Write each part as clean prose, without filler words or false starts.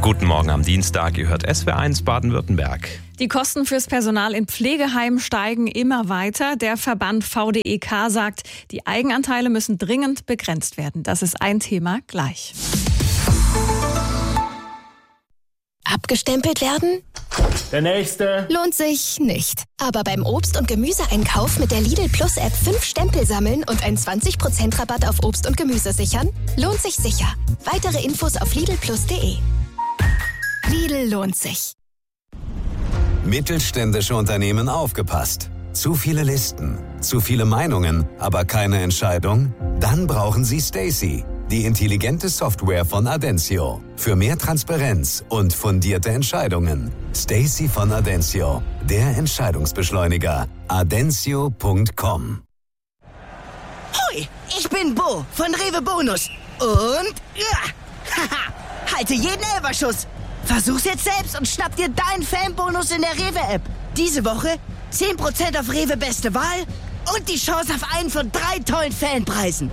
Guten Morgen am Dienstag, ihr hört SWR1 Baden-Württemberg. Die Kosten fürs Personal in Pflegeheimen steigen immer weiter. Der Verband VDEK sagt, die Eigenanteile müssen dringend begrenzt werden. Das ist ein Thema gleich. Abgestempelt werden? Der nächste. Lohnt sich nicht. Aber beim Obst- und Gemüseeinkauf mit der Lidl Plus App 5 Stempel sammeln und einen 20% Rabatt auf Obst und Gemüse sichern? Lohnt sich sicher. Weitere Infos auf lidlplus.de. Lidl lohnt sich. Mittelständische Unternehmen aufgepasst. Zu viele Listen, zu viele Meinungen, aber keine Entscheidung? Dann brauchen Sie Stacey, die intelligente Software von Adencio. Für mehr Transparenz und fundierte Entscheidungen. Stacey von Adencio, der Entscheidungsbeschleuniger. Adencio.com. Hoi, ich bin Bo von Rewe Bonus. Und halte jeden Elferschuss. Versuch's jetzt selbst und schnapp dir deinen Fanbonus in der Rewe-App. Diese Woche 10% auf Rewe Beste Wahl und die Chance auf einen von 3 tollen Fanpreisen.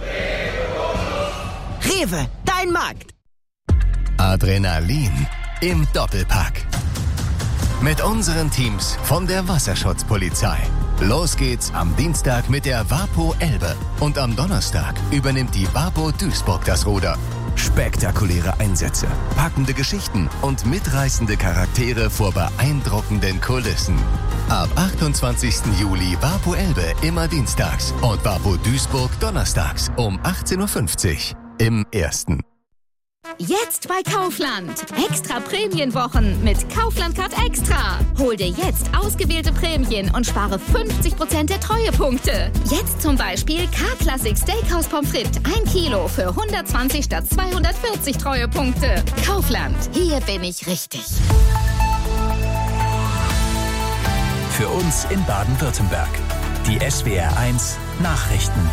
Rewe, dein Markt. Adrenalin im Doppelpack. Mit unseren Teams von der Wasserschutzpolizei. Los geht's am Dienstag mit der Wapo Elbe. Und am Donnerstag übernimmt die Wapo Duisburg das Ruder. Spektakuläre Einsätze, packende Geschichten und mitreißende Charaktere vor beeindruckenden Kulissen. Ab 28. Juli Wapo Elbe immer dienstags und Wapo Duisburg donnerstags um 18.50 Uhr im Ersten. Jetzt bei Kaufland. Extra Prämienwochen mit Kaufland Card Extra. Hol dir jetzt ausgewählte Prämien und spare 50% der Treuepunkte. Jetzt zum Beispiel K-Classic Steakhouse Pommes frites 1 Kilo für 120 statt 240 Treuepunkte. Kaufland, hier bin ich richtig. Für uns in Baden-Württemberg. Die SWR1 Nachrichten.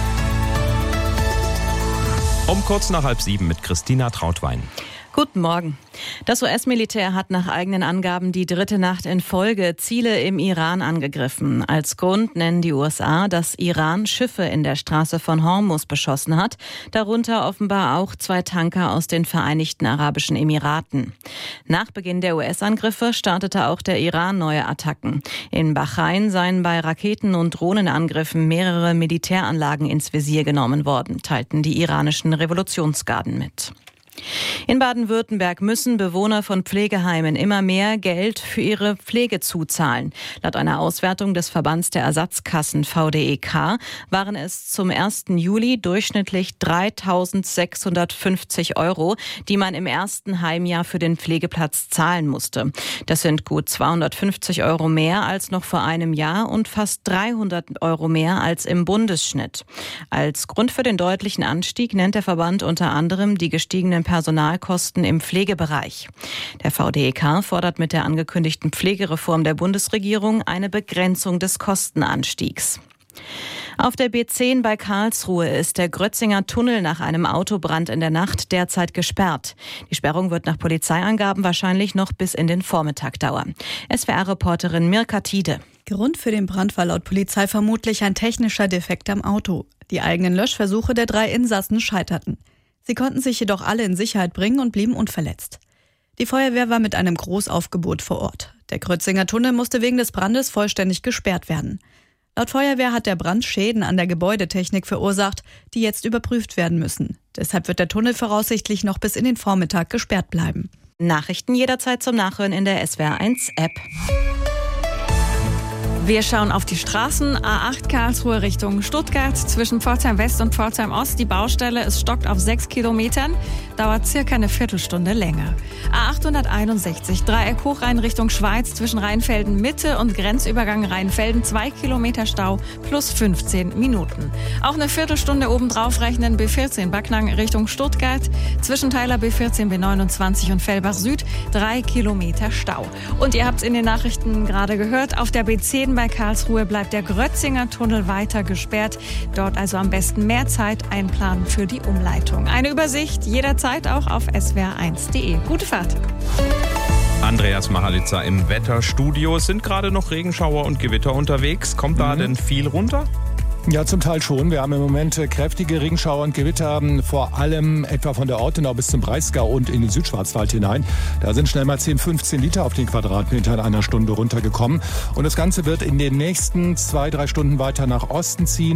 Um kurz nach 6:30 mit Christina Trautwein. Guten Morgen. Das US-Militär hat nach eigenen Angaben die 3. Nacht in Folge Ziele im Iran angegriffen. Als Grund nennen die USA, dass Iran Schiffe in der Straße von Hormuz beschossen hat, darunter offenbar auch 2 Tanker aus den Vereinigten Arabischen Emiraten. Nach Beginn der US-Angriffe startete auch der Iran neue Attacken. In Bahrain seien bei Raketen- und Drohnenangriffen mehrere Militäranlagen ins Visier genommen worden, teilten die iranischen Revolutionsgarden mit. In Baden-Württemberg müssen Bewohner von Pflegeheimen immer mehr Geld für ihre Pflege zuzahlen. Laut einer Auswertung des Verbands der Ersatzkassen VDEK waren es zum 1. Juli durchschnittlich 3.650 €, die man im ersten Heimjahr für den Pflegeplatz zahlen musste. Das sind gut 250 € mehr als noch vor einem Jahr und fast 300 € mehr als im Bundesschnitt. Als Grund für den deutlichen Anstieg nennt der Verband unter anderem die gestiegenen Personalkosten im Pflegebereich. Der VDEK fordert mit der angekündigten Pflegereform der Bundesregierung eine Begrenzung des Kostenanstiegs. Auf der B10 bei Karlsruhe ist der Grötzinger Tunnel nach einem Autobrand in der Nacht derzeit gesperrt. Die Sperrung wird nach Polizeiangaben wahrscheinlich noch bis in den Vormittag dauern. SWR-Reporterin Mirka Tiede. Grund für den Brand war laut Polizei vermutlich ein technischer Defekt am Auto. Die eigenen Löschversuche der 3 Insassen scheiterten. Sie konnten sich jedoch alle in Sicherheit bringen und blieben unverletzt. Die Feuerwehr war mit einem Großaufgebot vor Ort. Der Grötzinger Tunnel musste wegen des Brandes vollständig gesperrt werden. Laut Feuerwehr hat der Brand Schäden an der Gebäudetechnik verursacht, die jetzt überprüft werden müssen. Deshalb wird der Tunnel voraussichtlich noch bis in den Vormittag gesperrt bleiben. Nachrichten jederzeit zum Nachhören in der SWR1-App. Wir schauen auf die Straßen. A8 Karlsruhe Richtung Stuttgart zwischen Pforzheim West und Pforzheim Ost. Die Baustelle, es stockt auf 6 Kilometern, dauert circa eine Viertelstunde länger. A861 Dreieck Hochrhein Richtung Schweiz zwischen Rheinfelden Mitte und Grenzübergang Rheinfelden 2 Kilometer Stau plus 15 Minuten. Auch eine Viertelstunde obendrauf rechnen B14 Backnang Richtung Stuttgart zwischen Teiler B14 B29 und Fellbach Süd 3 Kilometer Stau. Und ihr habt es in den Nachrichten gerade gehört, auf der B10 bei Karlsruhe bleibt der Grötzinger Tunnel weiter gesperrt. Dort also am besten mehr Zeit einplanen für die Umleitung. Eine Übersicht jederzeit auch auf swr1.de. Gute Fahrt. Andreas Machalitzer im Wetterstudio. Es sind gerade noch Regenschauer und Gewitter unterwegs. Kommt da denn viel runter? Ja, zum Teil schon. Wir haben im Moment kräftige Regenschauer und Gewitter, vor allem etwa von der Ortenau bis zum Breisgau und in den Südschwarzwald hinein. Da sind schnell mal 10, 15 Liter auf den Quadratmeter in einer Stunde runtergekommen. Und das Ganze wird in den nächsten 2-3 Stunden weiter nach Osten ziehen.